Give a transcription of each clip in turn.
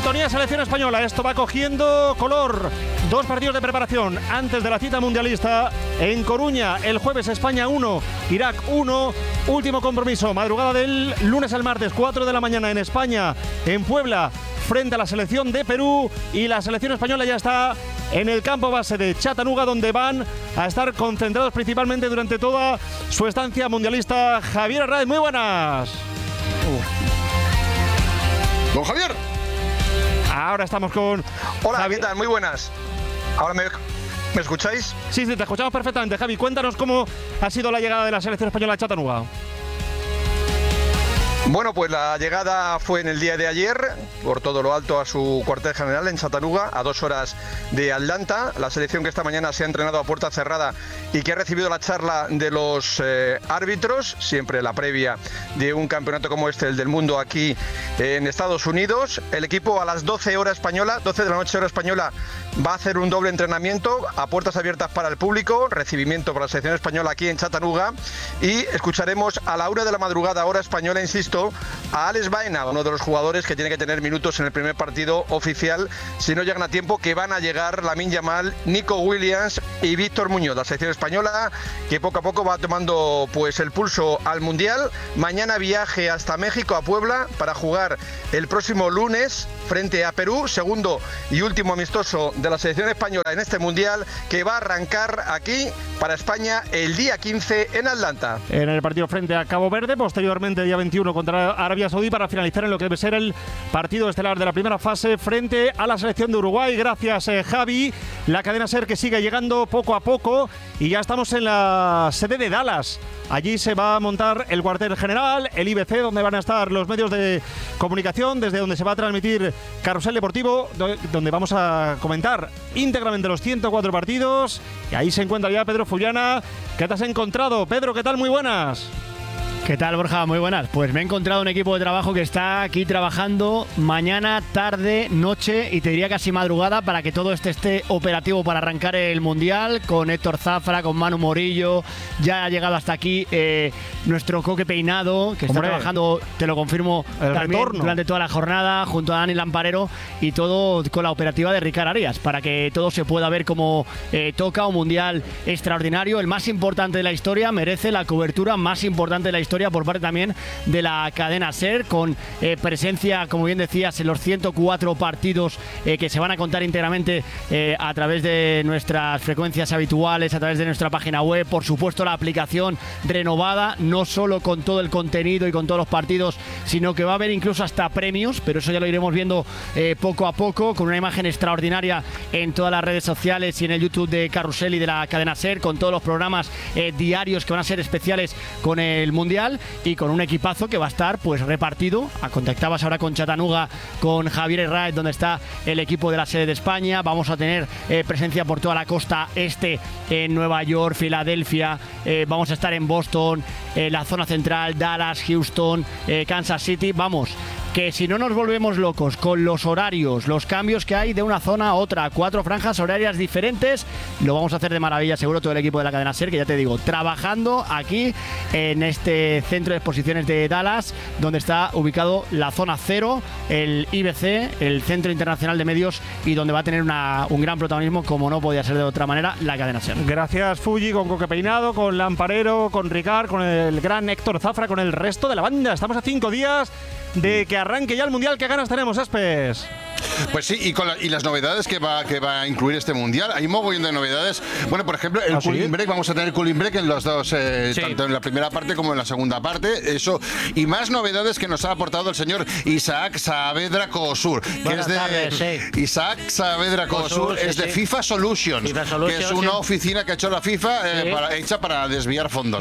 Sintonía selección española. Esto va cogiendo color. 2 partidos de preparación antes de la cita mundialista en Coruña. El jueves España 1, Irak 1. Último compromiso, madrugada del lunes al martes, 4 de la mañana en España, en Puebla, frente a la selección de Perú. Y la selección española ya está en el campo base de Chattanooga, donde van a estar concentrados principalmente durante toda su estancia mundialista. Javier Arraiz, muy buenas. Don Javier. Ahora estamos con... Hola, ¿qué tal? Muy buenas. Ahora ¿me escucháis? Sí, te escuchamos perfectamente. Javi, cuéntanos cómo ha sido la llegada de la selección española a Chattanooga. Bueno, pues la llegada fue en el día de ayer, por todo lo alto, a su cuartel general en Chattanooga, a 2 horas de Atlanta. La selección que esta mañana se ha entrenado a puerta cerrada y que ha recibido la charla de los árbitros, siempre la previa de un campeonato como este, el del mundo, aquí en Estados Unidos. El equipo a las 12 horas española, 12 de la noche hora española, va a hacer un doble entrenamiento a puertas abiertas para el público, recibimiento para la selección española aquí en Chattanooga, y escucharemos a la 1 de la madrugada hora española, insisto, a Alex Baena, uno de los jugadores que tiene que tener minutos en el primer partido oficial si no llegan a tiempo, que van a llegar Lamine Yamal, Nico Williams y Víctor Muñoz. La selección española que poco a poco va tomando pues el pulso al Mundial. Mañana viaje hasta México, a Puebla, para jugar el próximo lunes frente a Perú, segundo y último amistoso de la selección española en este Mundial, que va a arrancar aquí para España el día 15 en Atlanta. En el partido frente a Cabo Verde, posteriormente día 21 contra Arabia Saudí, para finalizar en lo que debe ser el partido estelar de la primera fase frente a la selección de Uruguay. Gracias, Javi. La cadena SER que sigue llegando poco a poco, y ya estamos en la sede de Dallas. Allí se va a montar el cuartel general, el IBC, donde van a estar los medios de comunicación, desde donde se va a transmitir Carrusel Deportivo, donde vamos a comentar íntegramente los 104 partidos. Y ahí se encuentra ya Pedro Fullana. ¿Qué te has encontrado? Pedro, ¿qué tal? Muy buenas. ¿Qué tal, Borja? Muy buenas. Pues me he encontrado un equipo de trabajo que está aquí trabajando mañana, tarde, noche y te diría casi madrugada para que todo esté operativo para arrancar el Mundial, con Héctor Zafra, con Manu Morillo. Ya ha llegado hasta aquí nuestro Coque Peinado, que está trabajando, te lo confirmo, también durante toda la jornada, junto a Dani Lamparero, y todo con la operativa de Ricard Arias, para que todo se pueda ver como toca. Un Mundial extraordinario, el más importante de la historia, merece la cobertura más importante de la historia por parte también de la cadena SER, con presencia, como bien decías, en los 104 partidos que se van a contar íntegramente a través de nuestras frecuencias habituales, a través de nuestra página web. Por supuesto, la aplicación renovada, no solo con todo el contenido y con todos los partidos, sino que va a haber incluso hasta premios, pero eso ya lo iremos viendo poco a poco, con una imagen extraordinaria en todas las redes sociales y en el YouTube de Carrusel y de la cadena SER, con todos los programas diarios que van a ser especiales con el Mundial, y con un equipazo que va a estar pues repartido. Contactabas ahora con Chattanooga, con Javier Arraiz, donde está el equipo de la sede de España. Vamos a tener presencia por toda la costa este, en Nueva York, Filadelfia, vamos a estar en Boston, la zona central, Dallas, Houston, Kansas City. Vamos, que si no nos volvemos locos con los horarios, los cambios que hay de una zona a otra, 4 franjas horarias diferentes, lo vamos a hacer de maravilla, seguro, todo el equipo de la cadena SER, que ya te digo, trabajando aquí en este centro de exposiciones de Dallas, donde está ubicado la zona 0, el IBC, el Centro Internacional de Medios, y donde va a tener un gran protagonismo, como no podía ser de otra manera, la cadena SER. Gracias, Fulli, con Coque Peinado, con Lamparero, con Ricard, con el gran Héctor Zafra, con el resto de la banda. Estamos a 5 días de que arranque ya el Mundial. ¿Qué ganas tenemos, Aspes? Pues sí, y las novedades que va a incluir este Mundial. Hay un mogollón de novedades. Bueno, por ejemplo, el cooling break. Vamos a tener cooling break en los dos, tanto en la primera parte como en la segunda parte. Eso. Y más novedades que nos ha aportado el señor Isaac Saavedra Cosur, que es de Isaac Saavedra Cosur, es de FIFA Solutions, que es una oficina que ha hecho la FIFA hecha para desviar fondos.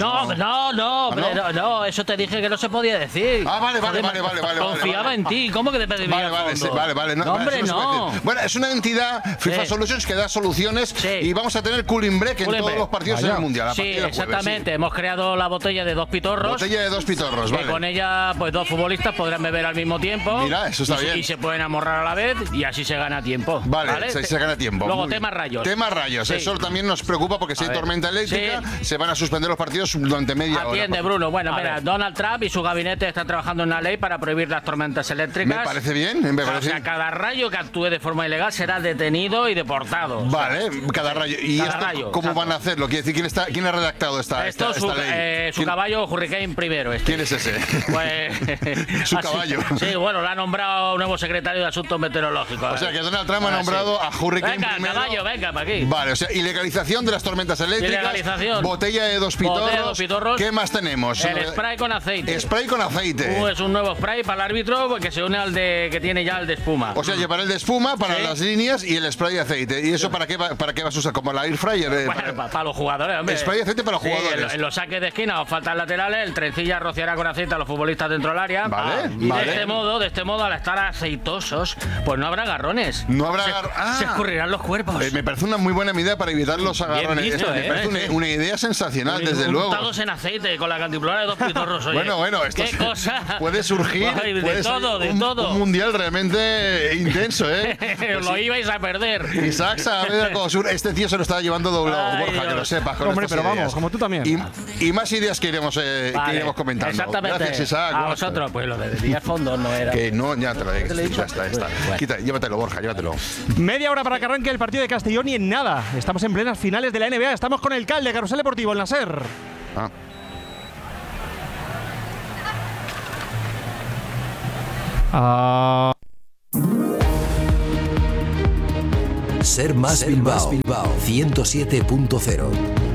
No, eso te dije que no se podía decir. Vale. Confiaba en ti. ¿Cómo que te desviar fondos? Vale. No. Bueno, es una entidad, FIFA Solutions, que da soluciones, y vamos a tener cooling break en todos los partidos en el Mundial. Sí, exactamente. Hemos creado la botella de 2 pitorros. Botella de 2 pitorros, vale. Con ella, pues 2 futbolistas podrán beber al mismo tiempo. Mira, eso está bien. Y se pueden amorrar a la vez, y así se gana tiempo. Vale. Se gana tiempo. Luego, temas rayos. Temas rayos. Eso también nos preocupa, porque si hay tormenta eléctrica, se van a suspender los partidos durante media hora. Atiende, Bruno. Bueno, mira, Donald Trump y su gabinete están trabajando en una ley para prohibir las tormentas eléctricas. Me parece bien. O sea, cada rayo que actúe de forma ilegal será detenido y deportado. Vale, cada rayo. ¿Y cada esto rayo, cómo exacto. van a hacerlo? Quiere decir, ¿quién ha redactado esta ley? Su caballo Hurricane primero. ¿Quién es ese? Pues, su caballo. Sí, bueno, lo ha nombrado nuevo secretario de Asuntos Meteorológicos. O sea, que Donald Trump ha nombrado a Hurricane venga, primero. Caballo, venga, para aquí. Vale, o sea, ilegalización de las tormentas eléctricas. Ilegalización. Botella de 2 pitorros. ¿Qué más tenemos? El spray con aceite. Spray con aceite. Es un nuevo spray para el árbitro que se une al que tiene ya el de espuma. O sea, llevar el de espuma para las líneas y el spray de aceite. ¿Y eso para qué vas a usar? ¿Como la air fryer? Bueno, para los jugadores, hombre. Spray de aceite para los jugadores. En los saques de esquina o faltas laterales, el trencilla rociará con aceite a los futbolistas dentro del área. Vale, y vale. de este modo, al estar aceitosos, pues no habrá agarrones. No habrá Se escurrirán los cuerpos. Me parece una muy buena idea para evitar los agarrones. Bien visto, me parece una idea sensacional, desde luego. Untados en aceite con la cantimplora de 2 pitorros. Oye. Bueno, esto ¿Qué cosa? Puede surgir. De todo. Un mundial realmente intenso, ¿eh? Pues lo ibais a perder. Isaac Saavedra Cosur, este tío se lo está llevando doblado, Borja, Dios. que lo sepas. Hombre, pero vamos, como tú también. Y más ideas que iremos comentando. Exactamente. Gracias, Isaac. A vosotros, pues lo de Díaz Fondo no era. Que no, ya te lo digo. Ya está. Bueno. Quita, llévatelo, Borja, llévatelo. Media hora para que arranque el partido de Castellón y en nada. Estamos en plenas finales de la NBA. Estamos con el Cal de Carrusel Deportivo, el Nasser. Ser más Bilbao 107.0